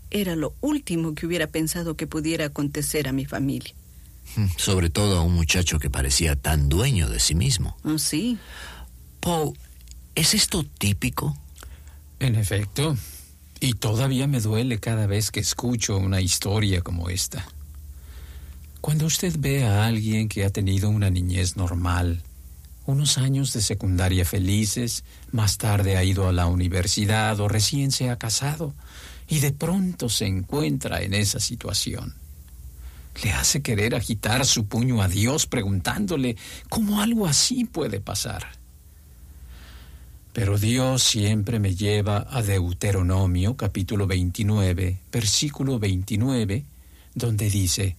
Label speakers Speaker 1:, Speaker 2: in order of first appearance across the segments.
Speaker 1: era lo último que hubiera pensado que pudiera acontecer a mi familia.
Speaker 2: Sobre todo a un muchacho que parecía tan dueño de sí mismo.
Speaker 1: ¿Ah, sí?
Speaker 2: Paul, ¿es esto típico?
Speaker 3: En efecto, y todavía me duele cada vez que escucho una historia como esta. Cuando usted ve a alguien que ha tenido una niñez normal, unos años de secundaria felices, más tarde ha ido a la universidad o recién se ha casado, y de pronto se encuentra en esa situación, le hace querer agitar su puño a Dios preguntándole cómo algo así puede pasar. Pero Dios siempre me lleva a Deuteronomio, capítulo 29, versículo 29, donde dice: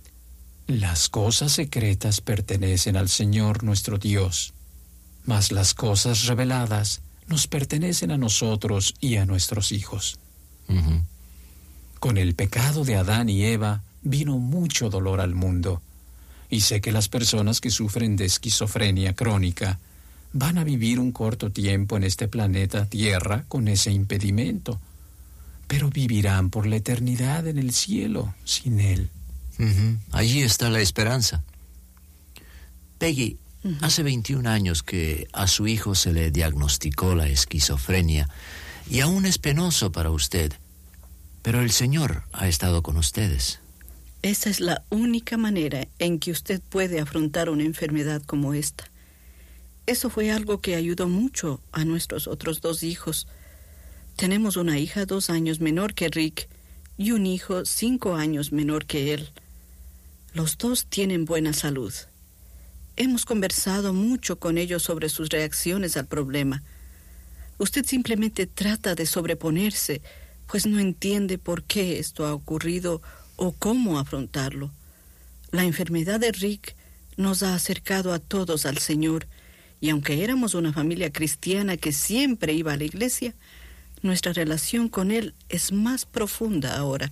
Speaker 3: las cosas secretas pertenecen al Señor nuestro Dios, mas las cosas reveladas nos pertenecen a nosotros y a nuestros hijos.
Speaker 2: Uh-huh.
Speaker 3: Con el pecado de Adán y Eva vino mucho dolor al mundo, y sé que las personas que sufren de esquizofrenia crónica van a vivir un corto tiempo en este planeta Tierra con ese impedimento, pero vivirán por la eternidad en el cielo sin él.
Speaker 2: Uh-huh. Allí está la esperanza. Peggy, hace 21 años que a su hijo se le diagnosticó la esquizofrenia y aún es penoso para usted, pero el Señor ha estado con ustedes.
Speaker 1: Esa es la única manera en que usted puede afrontar una enfermedad como esta. Eso fue algo que ayudó mucho a nuestros otros 2 hijos. Tenemos una hija 2 años menor que Rick y un hijo 5 años menor que él. Los 2 tienen buena salud. Hemos conversado mucho con ellos sobre sus reacciones al problema. Usted simplemente trata de sobreponerse, pues no entiende por qué esto ha ocurrido o cómo afrontarlo. La enfermedad de Rick nos ha acercado a todos al Señor, y aunque éramos una familia cristiana que siempre iba a la iglesia, nuestra relación con él es más profunda ahora.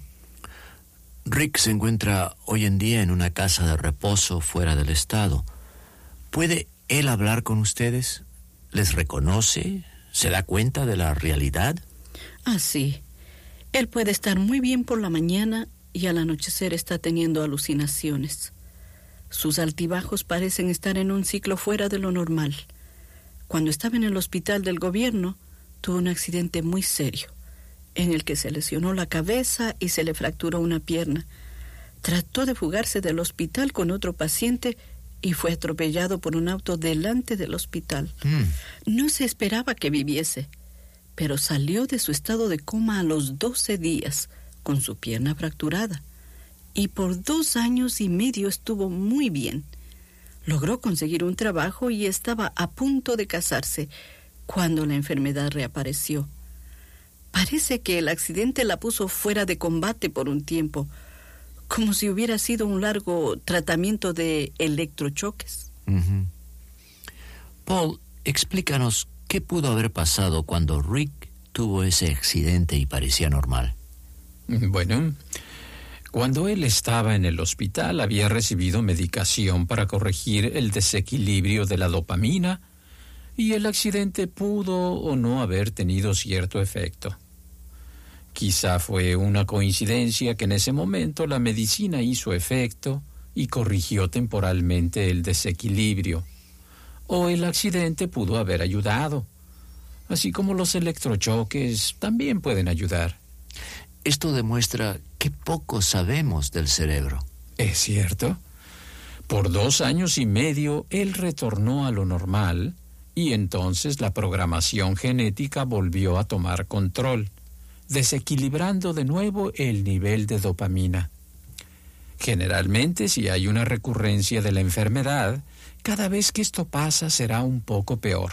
Speaker 2: Rick se encuentra hoy en día en una casa de reposo fuera del estado. ¿Puede él hablar con ustedes? ¿Les reconoce? ¿Se da cuenta de la realidad?
Speaker 1: Ah, sí. Él puede estar muy bien por la mañana y al anochecer está teniendo alucinaciones. Sus altibajos parecen estar en un ciclo fuera de lo normal. Cuando estaba en el hospital del gobierno, tuvo un accidente muy serio, en el que se lesionó la cabeza y se le fracturó una pierna. Trató de fugarse del hospital con otro paciente y fue atropellado por un auto delante del hospital. No se esperaba que viviese, pero salió de su estado de coma a los 12 días, con su pierna fracturada. Y por 2 años y medio estuvo muy bien. Logró conseguir un trabajo y estaba a punto de casarse cuando la enfermedad reapareció. Parece que el accidente la puso fuera de combate por un tiempo, como si hubiera sido un largo tratamiento de electrochoques.
Speaker 2: Uh-huh. Paul, explícanos qué pudo haber pasado cuando Rick tuvo ese accidente y parecía normal.
Speaker 3: Bueno, cuando él estaba en el hospital había recibido medicación para corregir el desequilibrio de la dopamina y el accidente pudo o no haber tenido cierto efecto. Quizá fue una coincidencia que en ese momento la medicina hizo efecto y corrigió temporalmente el desequilibrio. O el accidente pudo haber ayudado, así como los electrochoques también pueden ayudar.
Speaker 2: Esto demuestra que poco sabemos del cerebro.
Speaker 3: ¿Es cierto? Por 2 años y medio él retornó a lo normal y entonces la programación genética volvió a tomar control, desequilibrando de nuevo el nivel de dopamina. Generalmente, si hay una recurrencia de la enfermedad, cada vez que esto pasa será un poco peor.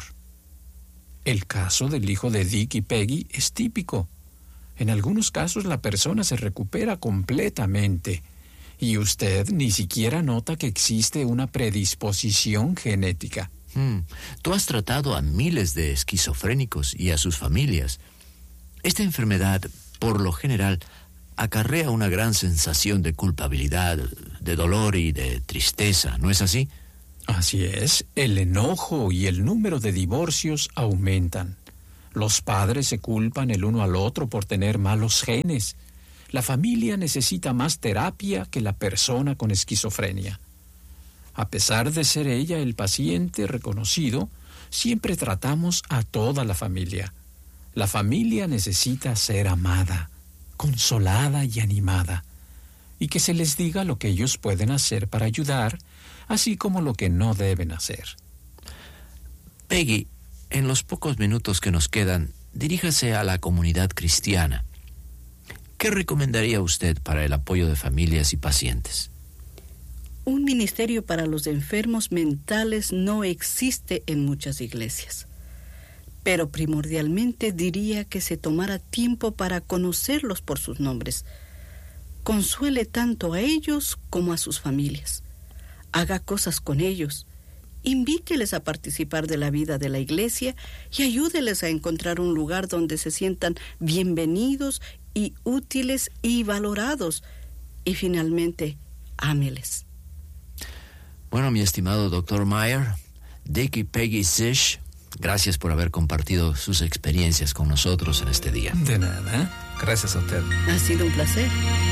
Speaker 3: El caso del hijo de Dick y Peggy es típico. En algunos casos la persona se recupera completamente y usted ni siquiera nota que existe una predisposición genética.
Speaker 2: Tú has tratado a miles de esquizofrénicos y a sus familias. Esta enfermedad, por lo general, acarrea una gran sensación de culpabilidad, de dolor y de tristeza, ¿no es así?
Speaker 3: Así es. El enojo y el número de divorcios aumentan. Los padres se culpan el uno al otro por tener malos genes. La familia necesita más terapia que la persona con esquizofrenia. A pesar de ser ella el paciente reconocido, siempre tratamos a toda la familia. La familia necesita ser amada, consolada y animada, y que se les diga lo que ellos pueden hacer para ayudar, así como lo que no deben hacer.
Speaker 2: Peggy, en los pocos minutos que nos quedan, diríjase a la comunidad cristiana. ¿Qué recomendaría usted para el apoyo de familias y pacientes?
Speaker 1: Un ministerio para los enfermos mentales no existe en muchas iglesias, pero primordialmente diría que se tomara tiempo para conocerlos por sus nombres. Consuele tanto a ellos como a sus familias. Haga cosas con ellos. Invíteles a participar de la vida de la iglesia y ayúdeles a encontrar un lugar donde se sientan bienvenidos y útiles y valorados. Y finalmente, ámeles.
Speaker 2: Bueno, mi estimado Dr. Meyer, Dick y Peggy Zisch, gracias por haber compartido sus experiencias con nosotros en este día.
Speaker 3: De nada, gracias a usted.
Speaker 1: Ha sido un placer.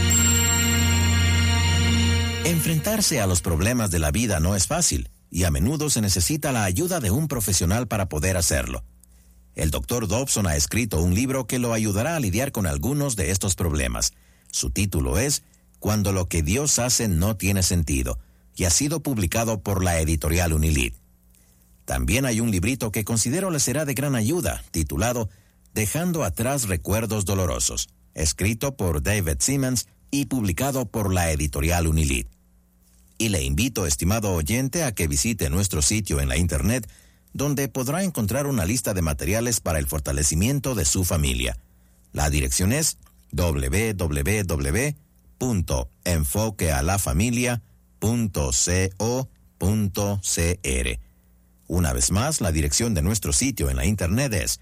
Speaker 4: Enfrentarse a los problemas de la vida no es fácil, y a menudo se necesita la ayuda de un profesional para poder hacerlo. El Dr. Dobson ha escrito un libro que lo ayudará a lidiar con algunos de estos problemas. Su título es Cuando lo que Dios hace no tiene sentido, y ha sido publicado por la editorial Unilid. También hay un librito que considero le será de gran ayuda, titulado Dejando atrás recuerdos dolorosos, escrito por David Simmons y publicado por la editorial Unilid. Y le invito, estimado oyente, a que visite nuestro sitio en la Internet, donde podrá encontrar una lista de materiales para el fortalecimiento de su familia. La dirección es www.enfoquealafamilia.co.cr. Una vez más, la dirección de nuestro sitio en la Internet es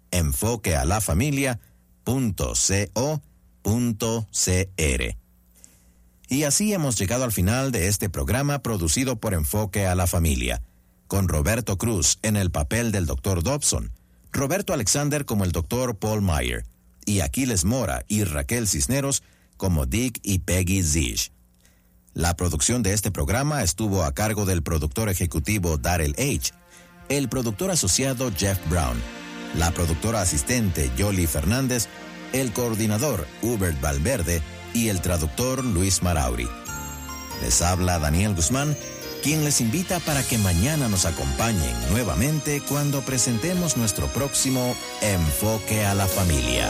Speaker 4: enfoquealafamilia.co.cr. Y así hemos llegado al final de este programa producido por Enfoque a la Familia, con Roberto Cruz en el papel del Dr. Dobson, Roberto Alexander como el Dr. Paul Meyer, y Aquiles Mora y Raquel Cisneros como Dick y Peggy Zisch. La producción de este programa estuvo a cargo del productor ejecutivo Darrell H., el productor asociado Jeff Brown, la productora asistente Yoli Fernández, el coordinador Hubert Valverde y el traductor Luis Marauri. Les habla Daniel Guzmán, quien les invita para que mañana nos acompañen nuevamente cuando presentemos nuestro próximo Enfoque a la Familia.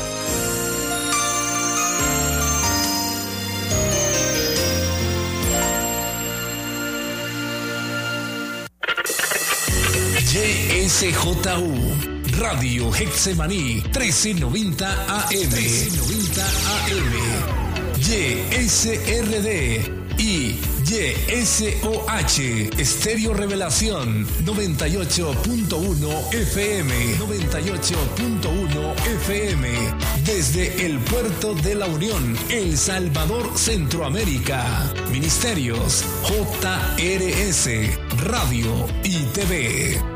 Speaker 5: YSJU Radio Getsemaní 1390 AM. YSRD y YSOH Estéreo Revelación 98.1 FM. 98.1 FM. Desde el Puerto de la Unión, El Salvador, Centroamérica. Ministerios JRS Radio y TV.